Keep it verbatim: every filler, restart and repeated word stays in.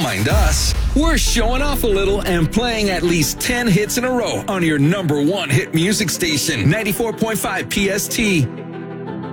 mind us. We're showing off a little and playing at least ten hits in a row on your number one hit music station, ninety-four point five P S T.